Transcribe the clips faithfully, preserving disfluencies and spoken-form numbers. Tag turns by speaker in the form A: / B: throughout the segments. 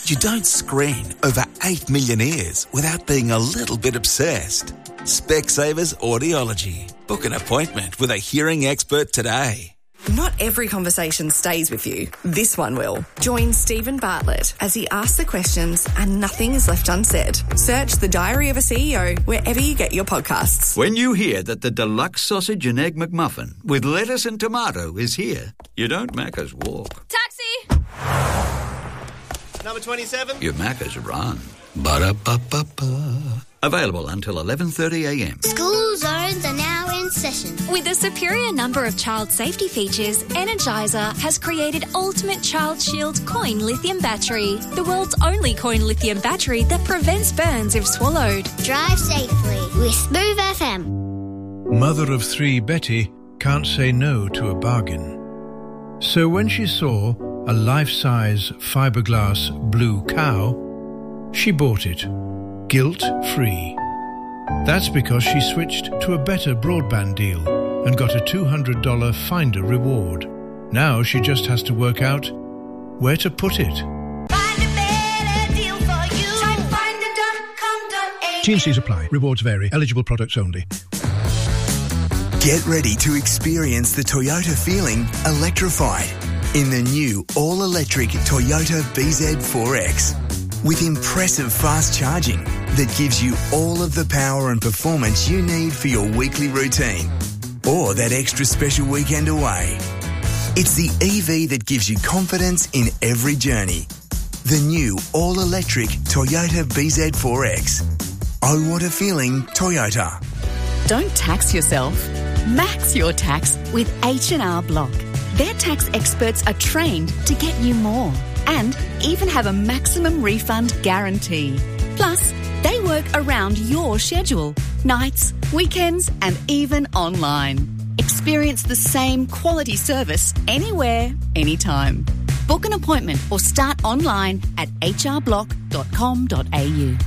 A: You don't screen over eight million ears without being a little bit obsessed. Specsavers Audiology. Book an appointment with a hearing expert today.
B: Not every conversation stays with you. This one will. Join Stephen Bartlett as he asks the questions and nothing is left unsaid. Search The Diary of a C E O wherever you get your podcasts.
C: When you hear that the deluxe sausage and egg McMuffin with lettuce and tomato is here, you don't Macca's walk.
D: Taxi!
E: Number twenty-seven.
C: You Macca's run. Ba-da-ba-ba-ba. Available until eleven thirty a m.
F: School zones are now in session.
D: With a superior number of child safety features, Energizer has created Ultimate Child Shield Coin Lithium Battery, the world's only coin lithium battery that prevents burns if swallowed.
F: Drive safely with Smooth F M.
G: Mother of three Betty can't say no to a bargain. So when she saw a life-size fiberglass blue cow, she bought it, guilt-free. That's because she switched to a better broadband deal and got a two hundred dollars Finder reward. Now she just has to work out where to put it.
F: Find a better deal for you. Type finder dot com dot a u.
G: T and C's apply. Rewards vary. Eligible products only.
H: Get ready to experience the Toyota feeling electrified in the new all-electric Toyota B Z four X. With impressive fast charging that gives you all of the power and performance you need for your weekly routine or that extra special weekend away. It's the E V that gives you confidence in every journey. The new all-electric Toyota B Z four X. Oh, what a feeling, Toyota.
I: Don't tax yourself. Max your tax with H and R Block. Their tax experts are trained to get you more and even have a maximum refund guarantee. Plus, they work around your schedule, nights, weekends, and even online. Experience the same quality service anywhere, anytime. Book an appointment or start online at h r block dot com dot a u.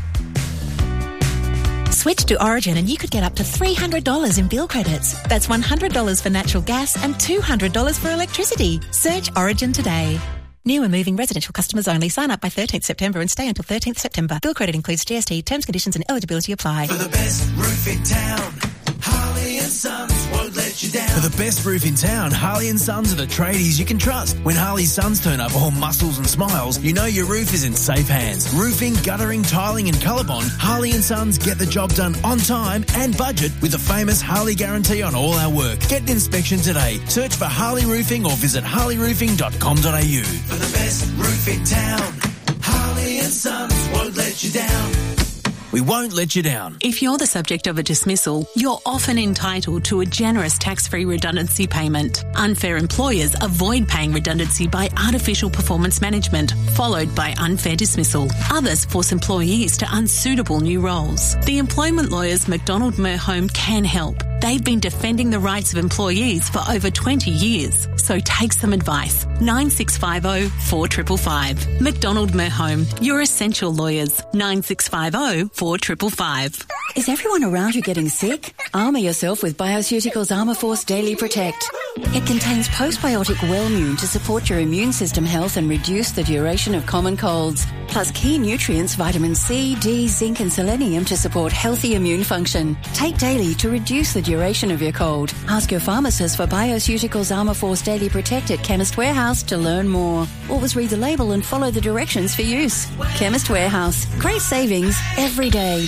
J: Switch to Origin and you could get up to three hundred dollars in bill credits. That's one hundred dollars for natural gas and two hundred dollars for electricity. Search Origin today. New and moving residential customers only. Sign up by thirteenth September and stay until thirteenth September. Bill credit includes G S T. Terms, conditions and eligibility apply.
K: For the best roof in town, Harley and Sons won't let you down.
L: For the best roof in town, Harley and Sons are the tradies you can trust. When Harley Sons turn up all muscles and smiles, you know your roof is in safe hands. Roofing, guttering, tiling and Colorbond, Harley and Sons get the job done on time and budget with the famous Harley guarantee on all our work. Get an inspection today. Search for Harley Roofing or visit harley roofing dot com dot a u.
K: For the best roof in town, Harley and Sons won't let you down.
L: We won't let you down.
M: If you're the subject of a dismissal, you're often entitled to a generous tax-free redundancy payment. Unfair employers avoid paying redundancy by artificial performance management, followed by unfair dismissal. Others force employees to unsuitable new roles. The employment lawyers McDonald Merhome can help. They've been defending the rights of employees for over twenty years. So take some advice. nine six five zero, four five five five. McDonald Merhome, your essential lawyers. nine six five zero, four five five five.
I: Is everyone around you getting sick? Armour yourself with Bioceuticals Armour Force Daily Protect. It contains postbiotic Wellmune to support your immune system health and reduce the duration of common colds. Plus key nutrients vitamin C, D, zinc and selenium to support healthy immune function. Take daily to reduce the duration of your cold. Ask your pharmacist for Bioceuticals Armour Force Daily Protect at Chemist Warehouse to learn more. Always read the label and follow the directions for use. Chemist Warehouse. Great savings every day.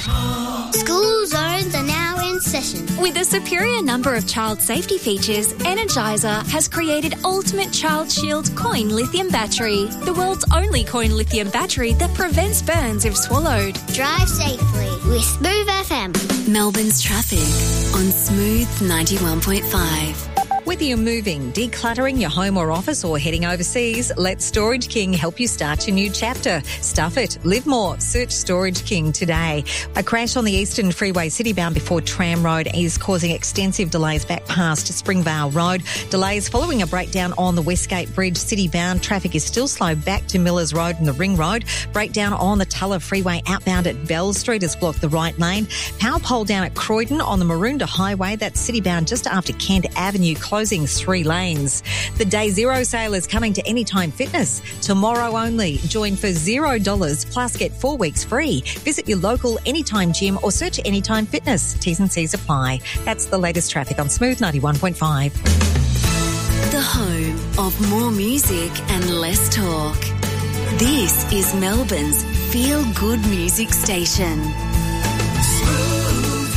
F: School zones are now in session.
D: With a superior number of child safety features, Energizer has created Ultimate Child Shield Coin Lithium Battery, the world's only coin lithium battery that prevents burns if swallowed.
F: Drive safely with Smooth F M.
N: Melbourne's traffic on Smooth ninety-one point five.
O: Whether you're moving, decluttering your home or office or heading overseas, let Storage King help you start your new chapter. Stuff it, live more. Search Storage King today. A crash on the Eastern Freeway citybound before Tram Road is causing extensive delays back past Springvale Road. Delays following a breakdown on the Westgate Bridge citybound. Traffic is still slow back to Millers Road and the Ring Road. Breakdown on the Tulla Freeway outbound at Bell Street has blocked the right lane. Power pole down at Croydon on the Maroondah Highway. That's citybound just after Kent Avenue closing three lanes. The Day Zero sale is coming to Anytime Fitness. Tomorrow only. Join for zero dollars plus get four weeks free. Visit your local Anytime gym or search Anytime Fitness. T's and C's apply. That's the latest traffic on Smooth ninety-one point five.
N: The home of more music and less talk. This is Melbourne's Feel Good Music Station.
K: Smooth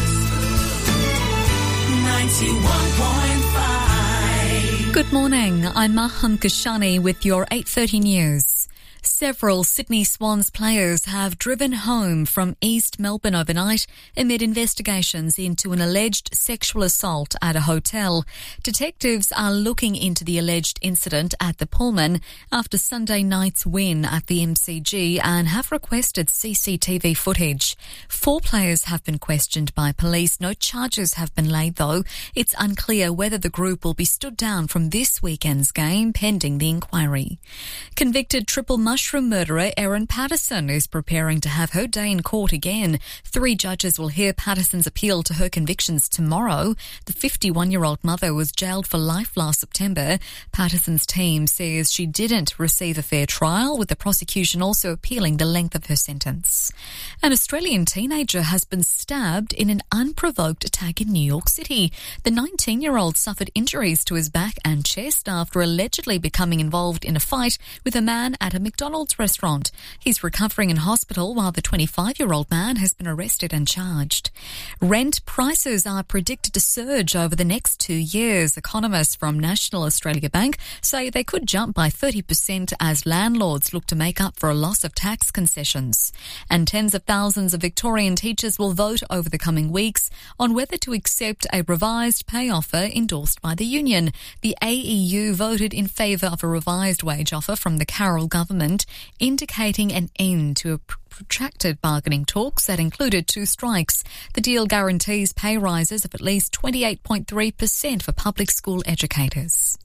K: ninety-one point five.
D: Good morning. I'm Maham Kashani with your eight thirty news. Several Sydney Swans players have driven home from East Melbourne overnight amid investigations into an alleged sexual assault at a hotel. Detectives are looking into the alleged incident at the Pullman after Sunday night's win at the M C G and have requested C C T V footage. Four players have been questioned by police. No charges have been laid, though. It's unclear whether the group will be stood down from this weekend's game pending the inquiry. Convicted triple mushroom murderer Erin Patterson is preparing to have her day in court again. Three judges will hear Patterson's appeal to her convictions tomorrow. The fifty-one-year-old mother was jailed for life last September. Patterson's team says she didn't receive a fair trial, with the prosecution also appealing the length of her sentence. An Australian teenager has been stabbed in an unprovoked attack in New York City. The nineteen-year-old suffered injuries to his back and chest after allegedly becoming involved in a fight with a man at a McDonald's restaurant. He's recovering in hospital while the twenty-five-year-old man has been arrested and charged. Rent prices are predicted to surge over the next two years. Economists from National Australia Bank say they could jump by thirty percent as landlords look to make up for a loss of tax concessions. And tens of thousands of Victorian teachers will vote over the coming weeks on whether to accept a revised pay offer endorsed by the union. The A E U voted in favour of a revised wage offer from the Carroll government, indicating an end to a protracted bargaining talks that included two strikes. The deal guarantees pay rises of at least twenty-eight point three percent for public school educators.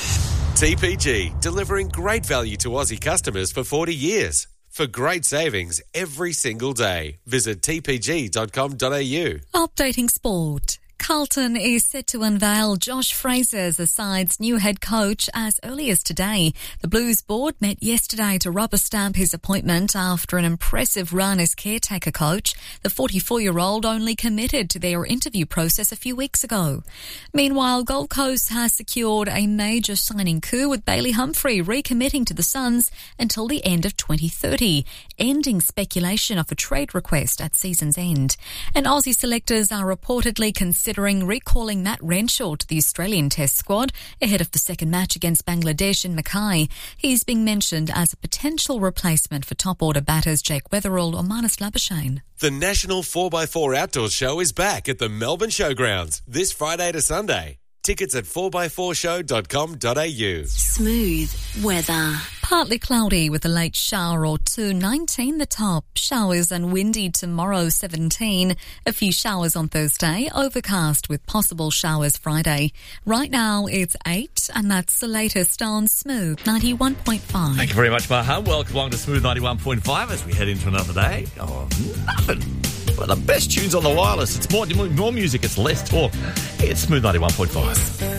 P: T P G, delivering great value to Aussie customers for forty years. For great savings every single day, visit t p g dot com dot a u.
D: Updating sport. Carlton is set to unveil Josh Fraser as the side's new head coach as early as today. The Blues board met yesterday to rubber stamp his appointment after an impressive run as caretaker coach. The forty-four-year-old only committed to their interview process a few weeks ago. Meanwhile, Gold Coast has secured a major signing coup with Bailey Humphrey recommitting to the Suns until the end of twenty thirty, ending speculation of a trade request at season's end. And Aussie selectors are reportedly considering Considering recalling Matt Renshaw to the Australian Test squad ahead of the second match against Bangladesh in Mackay. He's being mentioned as a potential replacement for top-order batters Jake Weatherall or Marnus Labuschagne.
P: The National four by four Outdoors Show is back at the Melbourne Showgrounds this Friday to Sunday. Tickets at four by four show dot com dot a u.
N: Smooth weather.
D: Partly cloudy with a late shower or two, nineteen the top. Showers and windy tomorrow, seventeen. A few showers on Thursday, overcast with possible showers Friday. Right now it's eight, and that's the latest on Smooth ninety-one point five.
Q: Thank you very much, Maha. Welcome along to Smooth ninety-one point five as we head into another day. Oh, nothing. Well, the best tunes on the wireless. It's more, more music, it's less talk. It's Smooth ninety-one point five.